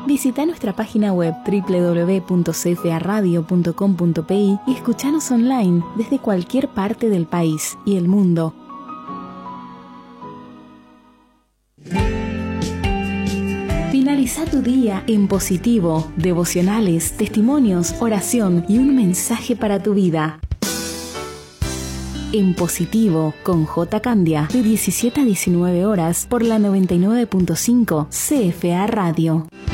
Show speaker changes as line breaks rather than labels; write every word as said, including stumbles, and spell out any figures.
Visita nuestra página web doble u doble u doble u punto c f a radio punto com punto p i y escuchanos online desde cualquier parte del país y el mundo. Finaliza tu día en positivo, devocionales, testimonios, oración y un mensaje para tu vida. En Positivo, con J. Candia, de diecisiete a diecinueve horas por la noventa y nueve punto cinco C F A Radio.